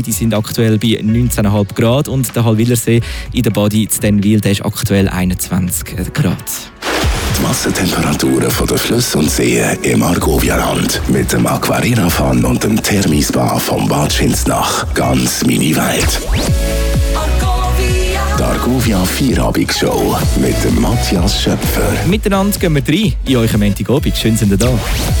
Die sind aktuell bei 19,5 Grad und der Hallwilersee in der Badi zu Denwil, der ist aktuell 21 Grad. Die Wassertemperaturen der Flüsse und Seen im Argovia-Land mit dem Aquarina-Fun und dem Thermispa vom Bad Schinznach. Ganz meine Welt. Die Argovia Vierabend-Show mit dem Matthias Schöpfer. Miteinander gehen wir rein in euren Montagabend. Schön sind ihr da.